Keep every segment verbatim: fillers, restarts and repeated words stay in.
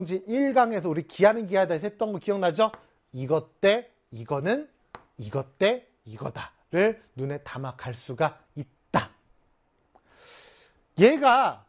일 강에서 우리 기하는 기하다 해서 했던 거 기억나죠? 이것 대 이거는 이것 대 이거다를 눈에 담아갈 수가 있다. 얘가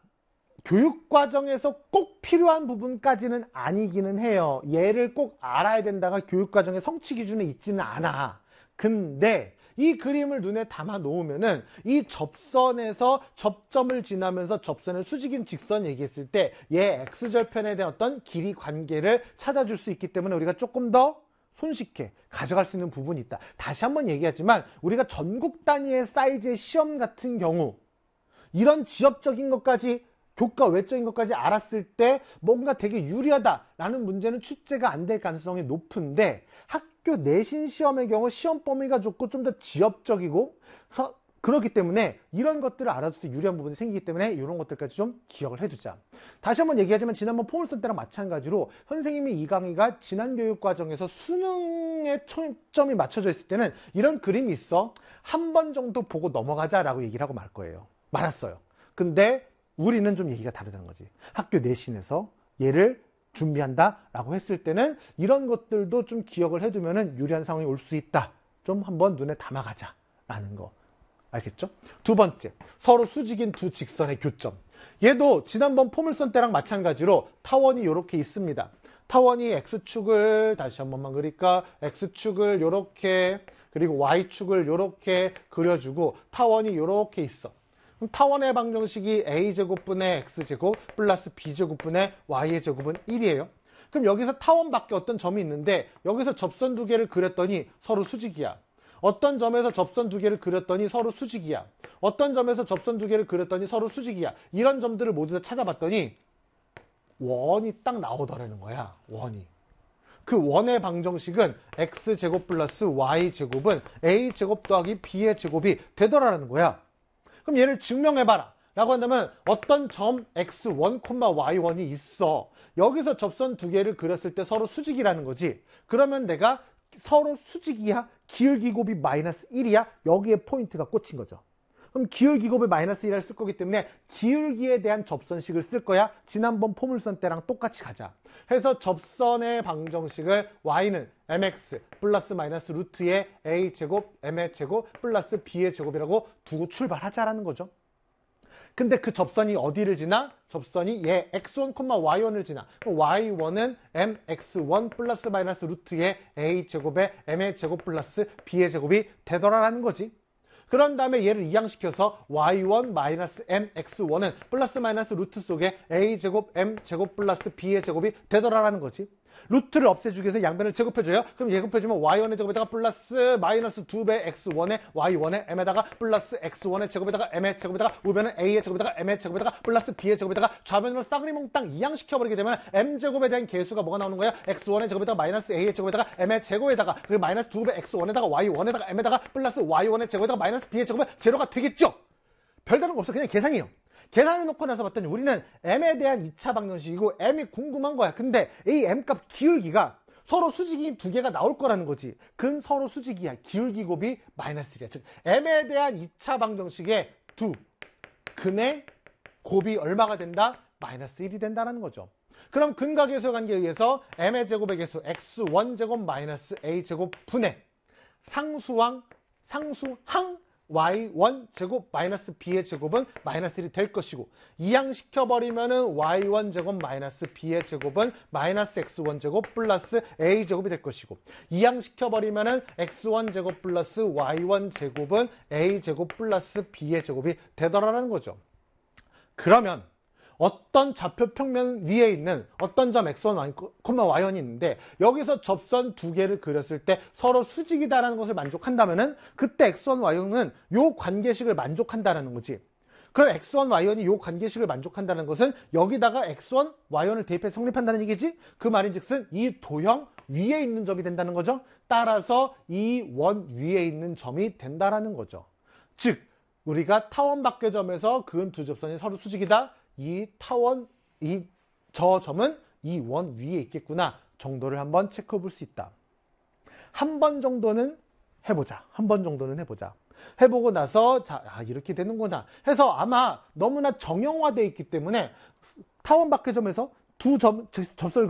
교육과정에서 꼭 필요한 부분까지는 아니기는 해요. 얘를 꼭 알아야 된다가 교육과정의 성취 기준에 있지는 않아. 근데 이 그림을 눈에 담아 놓으면은 이 접선에서 접점을 지나면서 접선의 수직인 직선 얘기했을 때 얘 x절편에 대한 어떤 길이 관계를 찾아줄 수 있기 때문에 우리가 조금 더 손쉽게 가져갈 수 있는 부분이 있다. 다시 한번 얘기하지만 우리가 전국 단위의 사이즈의 시험 같은 경우 이런 지엽적인 것까지 교과 외적인 것까지 알았을 때 뭔가 되게 유리하다라는 문제는 출제가 안 될 가능성이 높은데 학교 내신 시험의 경우 시험 범위가 좁고 좀 더 지엽적이고 그렇기 때문에 이런 것들을 알아둘 때 유리한 부분이 생기기 때문에 이런 것들까지 좀 기억을 해두자. 다시 한번 얘기하지만 지난번 포물선 때랑 마찬가지로 선생님이 이 강의가 지난 교육과정에서 수능에 초점이 맞춰져 있을 때는 이런 그림이 있어. 한 번 정도 보고 넘어가자라고 얘기를 하고 말 거예요. 말았어요. 근데 우리는 좀 얘기가 다르다는 거지. 학교 내신에서 얘를 준비한다라고 했을 때는 이런 것들도 좀 기억을 해두면 유리한 상황이 올 수 있다. 좀 한번 눈에 담아가자라는 거. 알겠죠? 두 번째, 서로 수직인 두 직선의 교점. 얘도 지난번 포물선 때랑 마찬가지로 타원이 이렇게 있습니다. 타원이 X축을 다시 한 번만 그릴까? X축을 이렇게 그리고 Y축을 이렇게 그려주고 타원이 이렇게 있어. 그럼 타원의 방정식이 A제곱분의 X제곱 플러스 B제곱분의 Y의 제곱은 일이에요. 그럼 여기서 타원 밖에 어떤 점이 있는데 여기서 접선 두 개를 그렸더니 서로 수직이야. 어떤 점에서 접선 두 개를 그렸더니 서로 수직이야. 어떤 점에서 접선 두 개를 그렸더니 서로 수직이야. 이런 점들을 모두 다 찾아봤더니 원이 딱 나오더라는 거야. 원이. 그 원의 방정식은 X제곱 플러스 Y제곱은 A제곱 더하기 B의 제곱이 되더라는 거야. 그럼 얘를 증명해봐라 라고 한다면 어떤 점 엑스 원, 와이 원이 있어. 여기서 접선 두 개를 그렸을 때 서로 수직이라는 거지. 그러면 내가 서로 수직이야? 기울기 곱이 마이너스 일이야? 여기에 포인트가 꽂힌 거죠. 그럼 기울기 곱이 마이너스 일을 쓸 거기 때문에 기울기에 대한 접선식을 쓸 거야. 지난번 포물선 때랑 똑같이 가자. 해서 접선의 방정식을 y는 mx 플러스 마이너스 루트의 a제곱 m의 제곱 플러스 b의 제곱이라고 두고 출발하자라는 거죠. 근데 그 접선이 어디를 지나? 접선이 얘 엑스 원, 와이 원을 지나. 그럼 와이 원은 엠엑스 원 플러스 마이너스 루트의 a제곱에 m의 제곱 플러스 b의 제곱이 되더라라는 거지. 그런 다음에 얘를 이항시켜서 와이 원 마이너스 엠엑스 원은 플러스 마이너스 루트 속에 a제곱 m제곱 플러스 b의 제곱이 되더라라는 거지. 루트를 없애주기 위해서 양변을 제곱해줘요. 그럼 제곱해주면 와이 원의 제곱에다가 플러스 마이너스 두 배 엑스 원의 와이 원의 m에다가 플러스 엑스 원의 제곱에다가 m의 제곱에다가 우변은 a의 제곱에다가 m의 제곱에다가 플러스 b의 제곱에다가 좌변으로 싸그리 몽땅 이항시켜버리게 되면 m제곱에 대한 개수가 뭐가 나오는 거야? 엑스 원의 제곱에다가 마이너스 a의 제곱에다가 m의 제곱에다가 그 마이너스 두 배 엑스 원에다가 와이 원에다가 m에다가 플러스 와이 원의 제곱에다가 마이너스 b의 제곱은 제로가 되겠죠? 별다른 거 없어. 그냥 계산이에요. 계산을 놓고 나서 봤더니 우리는 m에 대한 이 차 방정식이고 m이 궁금한 거야. 근데 이 m값 기울기가 서로 수직이 두 개가 나올 거라는 거지. 근 서로 수직이야. 기울기 곱이 마이너스 일이야. 즉 m에 대한 이 차 방정식의 두 근의 곱이 얼마가 된다? 마이너스 일이 된다는 거죠. 그럼 근과 계수의 관계에 의해서 m의 제곱의 개수 엑스 원 제곱 마이너스 a제곱 분의 상수항 상수항 와이 원 제곱 마이너스 b의 제곱은 마이너스 일이 될 것이고 이항시켜버리면은 와이 원 제곱 마이너스 b의 제곱은 마이너스 엑스 원 제곱 플러스 a 제곱이 될 것이고 이항시켜버리면은 엑스 원 제곱 플러스 와이 원 제곱은 a 제곱 플러스 b의 제곱이 되더라라는 거죠. 그러면 어떤 좌표 평면 위에 있는 어떤 점 엑스 원, 와이 원이 있는데 여기서 접선 두 개를 그렸을 때 서로 수직이다라는 것을 만족한다면은 그때 엑스 원, 와이 원은 요 관계식을 만족한다라는 거지. 그럼 엑스 원, 와이 원이 요 관계식을 만족한다는 것은 여기다가 엑스 원, 와이 원을 대입해서 성립한다는 얘기지. 그 말인즉슨 이 도형 위에 있는 점이 된다는 거죠. 따라서 이 원 위에 있는 점이 된다라는 거죠. 즉 우리가 타원 밖의 점에서 그은 두 접선이 서로 수직이다. 이 타원, 이 저 점은 이 원 위에 있겠구나 정도를 한번 체크해 볼 수 있다. 한 번 정도는 해보자. 한 번 정도는 해보자. 해보고 나서 자, 아, 이렇게 되는구나 해서 아마 너무나 정형화되어 있기 때문에 타원 밖의 점에서 두 점, 접선을